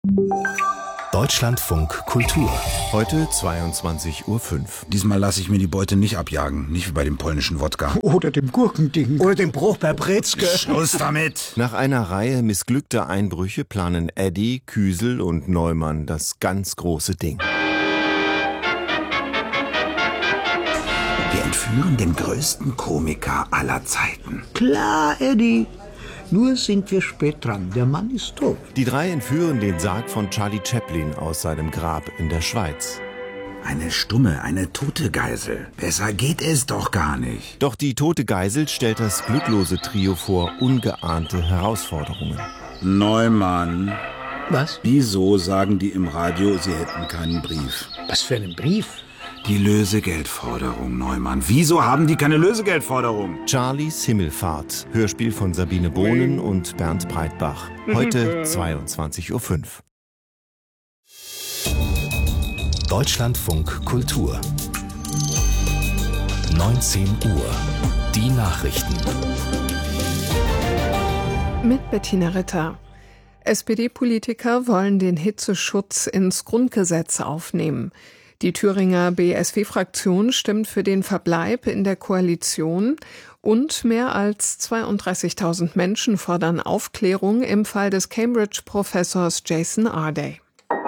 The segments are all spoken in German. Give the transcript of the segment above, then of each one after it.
Deutschlandfunk Kultur. Heute 22:05 Uhr. Diesmal lasse ich mir die Beute nicht abjagen. Nicht wie bei dem polnischen Wodka. Oder dem Gurkending. Oder dem Bruch bei Brezke. Schluss damit! Nach einer Reihe missglückter Einbrüche planen Eddy, Küsel und Neumann das ganz große Ding. Wir entführen den größten Komiker aller Zeiten. Klar, Eddie. Nur sind wir spät dran. Der Mann ist tot. Die drei entführen den Sarg von Charlie Chaplin aus seinem Grab in der Schweiz. Eine stumme, eine tote Geisel. Besser geht es doch gar nicht. Doch die tote Geisel stellt das glücklose Trio vor ungeahnte Herausforderungen. Neumann. Was? Wieso sagen die im Radio, sie hätten keinen Brief? Was für einen Brief? Die Lösegeldforderung, Neumann. Wieso haben die keine Lösegeldforderung? Charlies Himmelfahrt. Hörspiel von Sabine Bohnen und Bernd Breitbach. Heute 22:05 Uhr. Deutschlandfunk Kultur. 19 Uhr. Die Nachrichten. Mit Bettina Ritter. SPD-Politiker wollen den Hitzeschutz ins Grundgesetz aufnehmen. Die Thüringer BSW-Fraktion stimmt für den Verbleib in der Koalition und mehr als 32.000 Menschen fordern Aufklärung im Fall des Cambridge-Professors Jason Arday.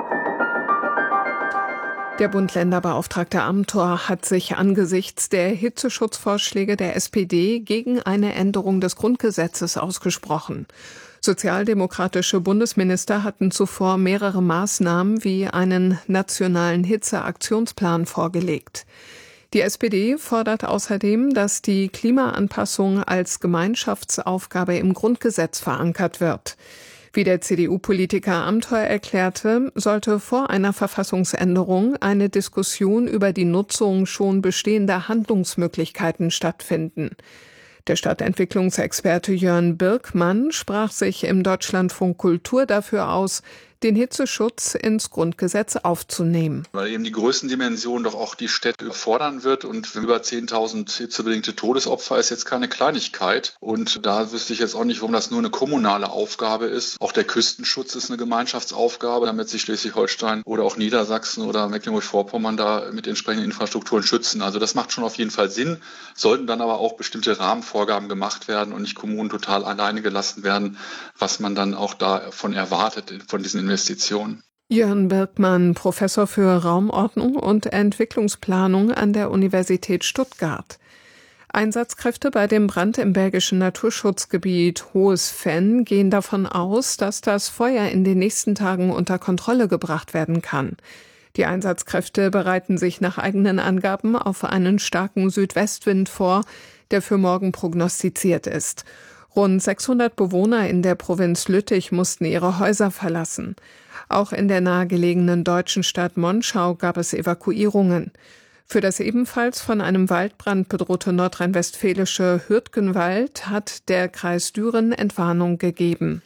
Der Bund-Länder-Beauftragte Amthor hat sich angesichts der Hitzeschutzvorschläge der SPD gegen eine Änderung des Grundgesetzes ausgesprochen. Sozialdemokratische Bundesminister hatten zuvor mehrere Maßnahmen wie einen nationalen Hitzeaktionsplan vorgelegt. Die SPD fordert außerdem, dass die Klimaanpassung als Gemeinschaftsaufgabe im Grundgesetz verankert wird. Wie der CDU-Politiker Amthor erklärte, sollte vor einer Verfassungsänderung eine Diskussion über die Nutzung schon bestehender Handlungsmöglichkeiten stattfinden. Der Stadtentwicklungsexperte Jörn Birkmann sprach sich im Deutschlandfunk Kultur dafür aus, den Hitzeschutz ins Grundgesetz aufzunehmen. Weil eben die Größendimension doch auch die Städte überfordern wird und über 10.000 hitzebedingte Todesopfer ist jetzt keine Kleinigkeit. Und da wüsste ich jetzt auch nicht, warum das nur eine kommunale Aufgabe ist. Auch der Küstenschutz ist eine Gemeinschaftsaufgabe, damit sich Schleswig-Holstein oder auch Niedersachsen oder Mecklenburg-Vorpommern da mit entsprechenden Infrastrukturen schützen. Also das macht schon auf jeden Fall Sinn, sollten dann aber auch bestimmte Rahmenvorgaben gemacht werden und nicht Kommunen total alleine gelassen werden, was man dann auch davon erwartet, von diesen Investitionen. Jörn Birkmann, Professor für Raumordnung und Entwicklungsplanung an der Universität Stuttgart. Einsatzkräfte bei dem Brand im belgischen Naturschutzgebiet Hohes Venn gehen davon aus, dass das Feuer in den nächsten Tagen unter Kontrolle gebracht werden kann. Die Einsatzkräfte bereiten sich nach eigenen Angaben auf einen starken Südwestwind vor, der für morgen prognostiziert ist. Rund 600 Bewohner in der Provinz Lüttich mussten ihre Häuser verlassen. Auch in der nahegelegenen deutschen Stadt Monschau gab es Evakuierungen. Für das ebenfalls von einem Waldbrand bedrohte nordrhein-westfälische Hürtgenwald hat der Kreis Düren Entwarnung gegeben.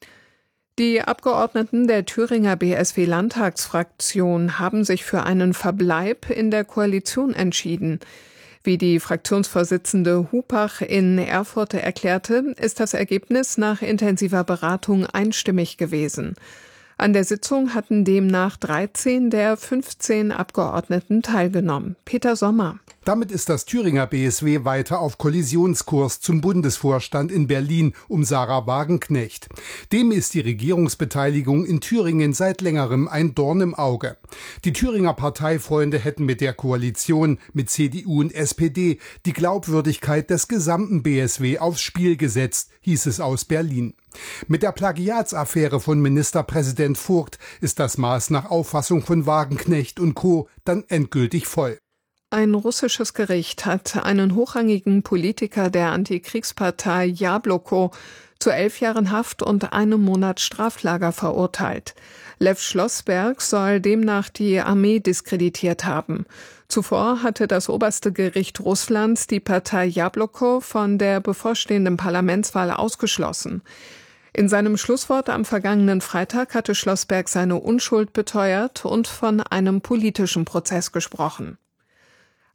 Die Abgeordneten der Thüringer BSW-Landtagsfraktion haben sich für einen Verbleib in der Koalition entschieden. Wie die Fraktionsvorsitzende Hupach in Erfurt erklärte, ist das Ergebnis nach intensiver Beratung einstimmig gewesen. An der Sitzung hatten demnach 13 der 15 Abgeordneten teilgenommen. Peter Sommer. Damit ist das Thüringer BSW weiter auf Kollisionskurs zum Bundesvorstand in Berlin um Sarah Wagenknecht. Dem ist die Regierungsbeteiligung in Thüringen seit längerem ein Dorn im Auge. Die Thüringer Parteifreunde hätten mit der Koalition mit CDU und SPD die Glaubwürdigkeit des gesamten BSW aufs Spiel gesetzt, hieß es aus Berlin. Mit der Plagiatsaffäre von Ministerpräsident Vogt ist das Maß nach Auffassung von Wagenknecht und Co. dann endgültig voll. Ein russisches Gericht hat einen hochrangigen Politiker der Antikriegspartei Jabloko zu 11 Jahren Haft und 1 Monat Straflager verurteilt. Lew Schlossberg soll demnach die Armee diskreditiert haben. Zuvor hatte das oberste Gericht Russlands die Partei Jabloko von der bevorstehenden Parlamentswahl ausgeschlossen. In seinem Schlusswort am vergangenen Freitag hatte Schlossberg seine Unschuld beteuert und von einem politischen Prozess gesprochen.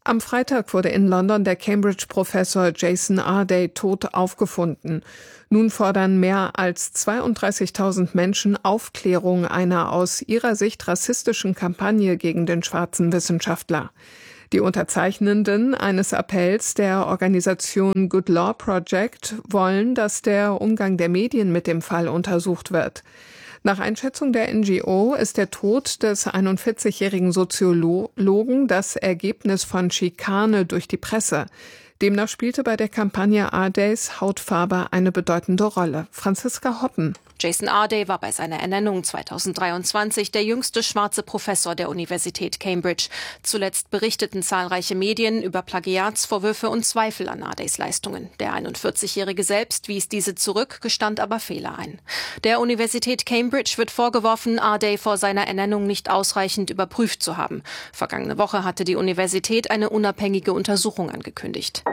Am Freitag wurde in London der Cambridge-Professor Jason Arday tot aufgefunden. Nun fordern mehr als 32.000 Menschen Aufklärung einer aus ihrer Sicht rassistischen Kampagne gegen den schwarzen Wissenschaftler. Die Unterzeichnenden eines Appells der Organisation Good Law Project wollen, dass der Umgang der Medien mit dem Fall untersucht wird. Nach Einschätzung der NGO ist der Tod des 41-jährigen Soziologen das Ergebnis von Schikane durch die Presse. Demnach spielte bei der Kampagne Ardays Hautfarbe eine bedeutende Rolle. Franziska Hoppen. Jason Arday war bei seiner Ernennung 2023 der jüngste schwarze Professor der Universität Cambridge. Zuletzt berichteten zahlreiche Medien über Plagiatsvorwürfe und Zweifel an Ardays Leistungen. Der 41-Jährige selbst wies diese zurück, gestand aber Fehler ein. Der Universität Cambridge wird vorgeworfen, Arday vor seiner Ernennung nicht ausreichend überprüft zu haben. Vergangene Woche hatte die Universität eine unabhängige Untersuchung angekündigt.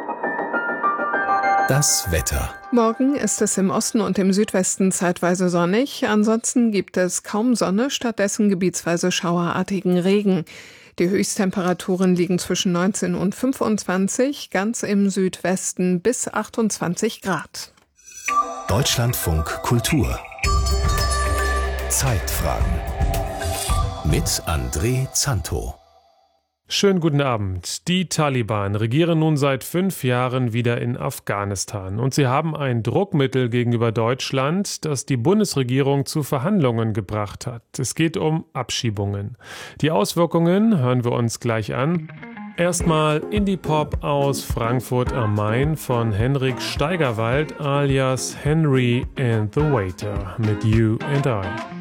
Das Wetter. Morgen ist es im Osten und im Südwesten zeitweise sonnig. Ansonsten gibt es kaum Sonne, stattdessen gebietsweise schauerartigen Regen. Die Höchsttemperaturen liegen zwischen 19 und 25, ganz im Südwesten bis 28 Grad. Deutschlandfunk Kultur. Zeitfragen. Mit André Zanto. Schönen guten Abend. Die Taliban regieren nun seit 5 Jahren wieder in Afghanistan. Und sie haben ein Druckmittel gegenüber Deutschland, das die Bundesregierung zu Verhandlungen gebracht hat. Es geht um Abschiebungen. Die Auswirkungen hören wir uns gleich an. Erstmal Indie-Pop aus Frankfurt am Main von Henrik Steigerwald alias Henry and the Waiter mit You and I.